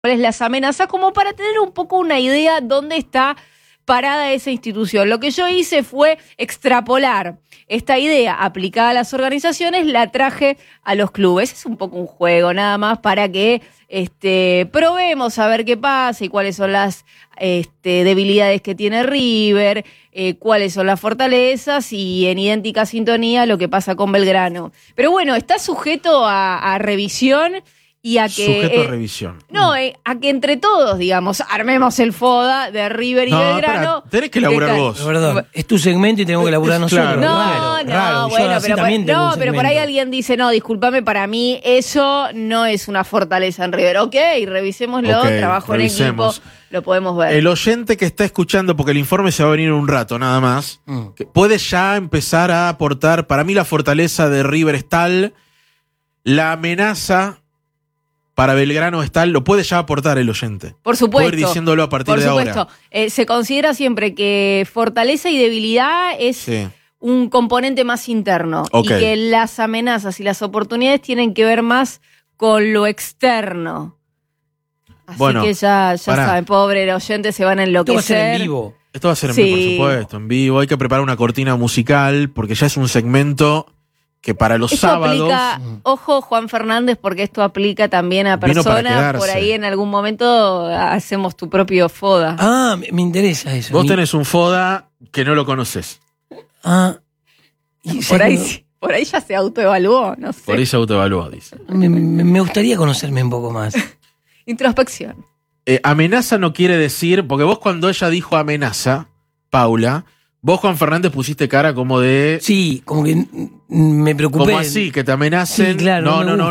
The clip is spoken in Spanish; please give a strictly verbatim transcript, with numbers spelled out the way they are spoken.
cuáles las amenazas, como para tener un poco una idea dónde está parada esa institución. Lo que yo hice fue extrapolar esta idea aplicada a las organizaciones, la traje a los clubes. Es un poco un juego nada más para que este, probemos a ver qué pasa y cuáles son las este, debilidades que tiene River, eh, cuáles son las fortalezas y en idéntica sintonía lo que pasa con Belgrano. Pero bueno, está sujeto a, a revisión. Y a que, Sujeto eh, a revisión. No, eh, a que entre todos, digamos, armemos el FODA de River y No, Belgrano. espera, tenés que laburar vos. Perdón, es tu segmento y tenemos que laburar nosotros. Claro. No, Raro, no, raro. Yo bueno, así pero, también por, tengo no un pero por ahí segmento. alguien dice, no, discúlpame, para mí eso no es una fortaleza en River. Ok, revisémoslo, Ok, trabajo revisemos. en equipo, lo podemos ver. El oyente que está escuchando, porque el informe se va a venir en un rato nada más, Mm. que puede ya empezar a aportar. Para mí la fortaleza de River es tal, la amenaza para Belgrano es tal, lo puede ya aportar el oyente. Por supuesto. Puede ir diciéndolo a partir Por de supuesto. ahora. Eh, se considera siempre que fortaleza y debilidad es Sí. un componente más interno. Ok. Y que las amenazas y las oportunidades tienen que ver más con lo externo. Así Bueno, que ya, ya pará. saben, pobre el oyente, se van a Esto enloquecer. va a ser en vivo. Esto va a ser en Sí. vivo, por supuesto, en vivo. Hay que preparar una cortina musical, porque ya es un segmento que para los Esto sábados... aplica, ojo Juan Fernández, porque esto aplica también a Vino para personas. quedarse. Por ahí en algún momento hacemos tu propio FODA. Ah, me, me interesa eso. Vos Mi- tenés un FODA que no lo conoces. Ah. Y, por, ¿sabes ahí, qué? sí, por ahí ya se autoevaluó, no sé. Por ahí se autoevalúa, dice. Me, me- me gustaría conocerme un poco más. Introspección. Eh, amenaza no quiere decir, porque vos cuando ella dijo amenaza, Paula, vos, Juan Fernández, pusiste cara como de... Sí, como que mm, me preocupé. como así, que te amenacen. Sí, claro, no, me no, no,